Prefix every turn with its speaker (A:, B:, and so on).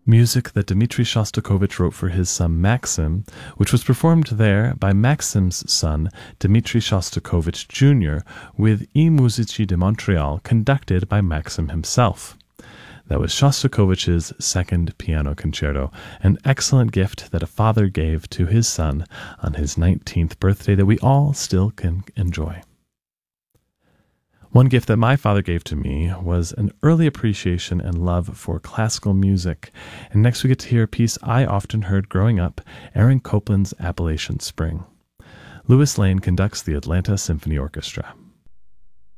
A: Music that Dmitri Shostakovich wrote for his son Maxim, which was performed there by Maxim's son, Dmitri Shostakovich Jr., with I Musici de Montreal, conducted by Maxim himself. That was Shostakovich's second piano concerto, an excellent gift that a father gave to his son on his 19th birthday that we all still can enjoy. One gift that my father gave to me was an early appreciation and love for classical music. And next we get to hear a piece I often heard growing up, Aaron Copland's Appalachian Spring. Louis Lane conducts the Atlanta Symphony Orchestra.